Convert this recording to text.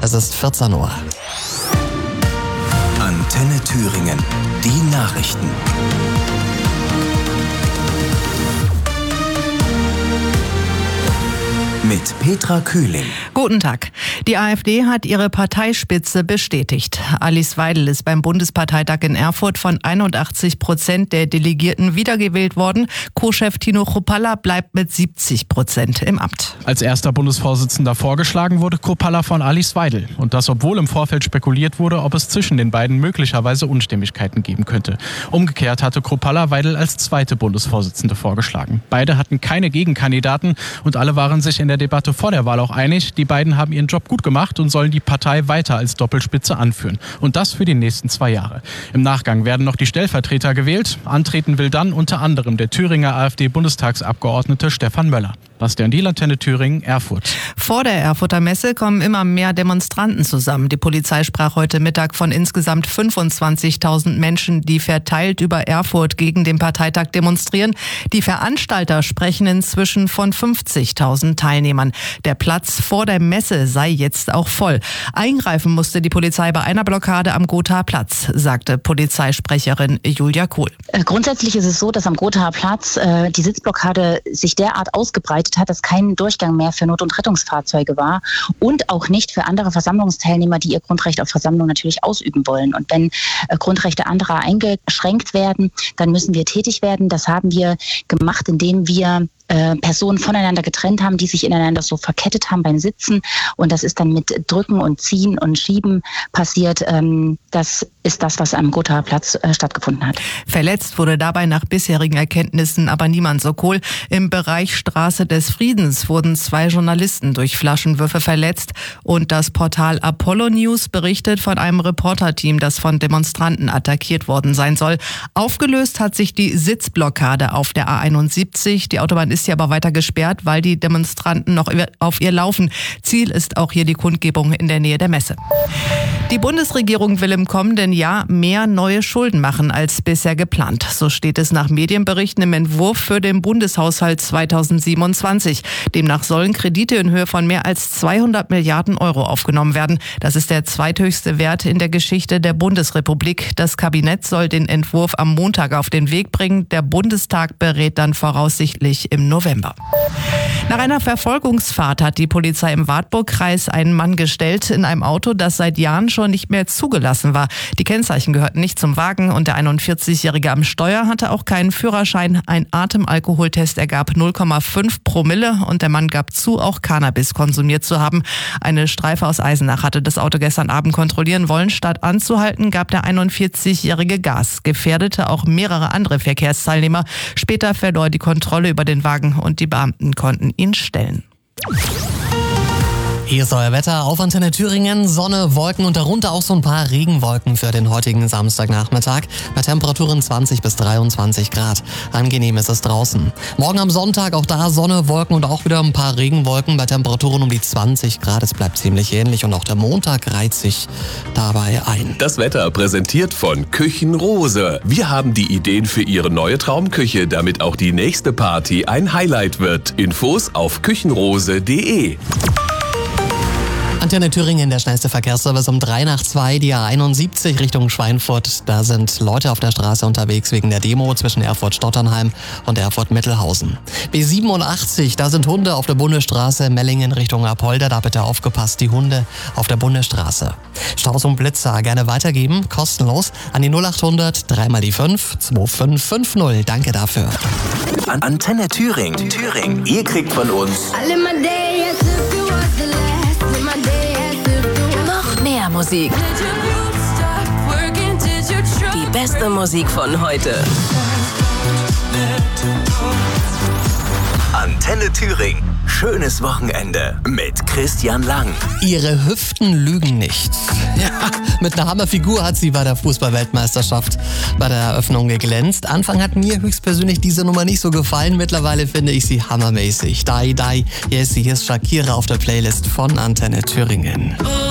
Es ist 14 Uhr. Antenne Thüringen, die Nachrichten. Mit Petra Kühling. Guten Tag. Die AfD hat ihre Parteispitze bestätigt. Alice Weidel ist beim Bundesparteitag in Erfurt von 81% der Delegierten wiedergewählt worden. Co-Chef Tino Kruppalla bleibt mit 70% im Amt. Als erster Bundesvorsitzender vorgeschlagen wurde Kruppalla von Alice Weidel. Und das, obwohl im Vorfeld spekuliert wurde, ob es zwischen den beiden möglicherweise Unstimmigkeiten geben könnte. Umgekehrt hatte Kruppalla Weidel als zweite Bundesvorsitzende vorgeschlagen. Beide hatten keine Gegenkandidaten und alle waren sich in der Debatte vor der Wahl auch einig. Die beiden haben ihren Job gut gemacht und sollen die Partei weiter als Doppelspitze anführen. Und das für die nächsten 2 Jahre. Im Nachgang werden noch die Stellvertreter gewählt. Antreten will dann unter anderem der Thüringer AfD-Bundestagsabgeordnete Stefan Möller. Bastian Diel, Antenne Thüringen, Erfurt. Vor der Erfurter Messe kommen immer mehr Demonstranten zusammen. Die Polizei sprach heute Mittag von insgesamt 25.000 Menschen, die verteilt über Erfurt gegen den Parteitag demonstrieren. Die Veranstalter sprechen inzwischen von 50.000 Teilnehmern. Der Platz vor der Messe sei jetzt auch voll. Eingreifen musste die Polizei bei einer Blockade am Gothaer Platz, sagte Polizeisprecherin Julia Kohl. Grundsätzlich ist es so, dass am Gothaer Platz die Sitzblockade sich derart ausgebreitet hat, dass kein Durchgang mehr für Not- und Rettungsfahrzeuge war und auch nicht für andere Versammlungsteilnehmer, die ihr Grundrecht auf Versammlung natürlich ausüben wollen. Und wenn Grundrechte anderer eingeschränkt werden, dann müssen wir tätig werden. Das haben wir gemacht, indem wir Personen voneinander getrennt haben, die sich ineinander so verkettet haben beim Sitzen. Und das ist dann mit Drücken und Ziehen und Schieben passiert. Das ist das, was am Gothaer Platz stattgefunden hat. Verletzt wurde dabei nach bisherigen Erkenntnissen aber niemand, so Kohl. Im Bereich Straße des Friedens wurden 2 Journalisten durch Flaschenwürfe verletzt. Und das Portal Apollo News berichtet von einem Reporterteam, das von Demonstranten attackiert worden sein soll. Aufgelöst hat sich die Sitzblockade auf der A71. Die Autobahn ist ja aber weiter gesperrt, weil die Demonstranten noch auf ihr laufen. Ziel ist auch hier die Kundgebung in der Nähe der Messe. Die Bundesregierung will im kommenden Jahr mehr neue Schulden machen als bisher geplant. So steht es nach Medienberichten im Entwurf für den Bundeshaushalt 2027. Demnach sollen Kredite in Höhe von mehr als 200 Milliarden Euro aufgenommen werden. Das ist der zweithöchste Wert in der Geschichte der Bundesrepublik. Das Kabinett soll den Entwurf am Montag auf den Weg bringen. Der Bundestag berät dann voraussichtlich im November. Nach einer Verfolgungsfahrt hat die Polizei im Wartburgkreis einen Mann gestellt in einem Auto, das seit Jahren schon nicht mehr zugelassen war. Die Kennzeichen gehörten nicht zum Wagen und der 41-Jährige am Steuer hatte auch keinen Führerschein. Ein Atemalkoholtest ergab 0,5 Promille und der Mann gab zu, auch Cannabis konsumiert zu haben. Eine Streife aus Eisenach hatte das Auto gestern Abend kontrollieren wollen. Statt anzuhalten, gab der 41-Jährige Gas, gefährdete auch mehrere andere Verkehrsteilnehmer. Später verlor die Kontrolle über den Wagen und die Beamten konnten ihn stellen. Hier ist euer Wetter auf Antenne Thüringen. Sonne, Wolken und darunter auch so ein paar Regenwolken für den heutigen Samstagnachmittag. Bei Temperaturen 20 bis 23 Grad. Angenehm ist es draußen. Morgen am Sonntag auch da Sonne, Wolken und auch wieder ein paar Regenwolken bei Temperaturen um die 20 Grad. Es bleibt ziemlich ähnlich und auch der Montag reiht sich dabei ein. Das Wetter präsentiert von Küchenrose. Wir haben die Ideen für Ihre neue Traumküche, damit auch die nächste Party ein Highlight wird. Infos auf küchenrose.de. Antenne Thüringen, der schnellste Verkehrsservice um 3 nach 2, die A71 Richtung Schweinfurt. Da sind Leute auf der Straße unterwegs wegen der Demo zwischen Erfurt-Stotternheim und Erfurt-Mittelhausen. B87, da sind Hunde auf der Bundesstraße Mellingen Richtung Apolda. Da bitte aufgepasst, die Hunde auf der Bundesstraße. Staus und Blitzer gerne weitergeben, kostenlos an die 0800 3 mal die 5 2550. Danke dafür. Antenne Thüringen. Ihr kriegt von uns noch mehr Musik. Die beste Musik von heute. Antenne Thüringen. Schönes Wochenende mit Christian Lang. Ihre Hüften lügen nicht. Ja, mit einer Hammerfigur hat sie bei der Fußball-Weltmeisterschaft bei der Eröffnung geglänzt. Anfang hat mir höchstpersönlich diese Nummer nicht so gefallen. Mittlerweile finde ich sie hammermäßig. Hier ist Shakira auf der Playlist von Antenne Thüringen.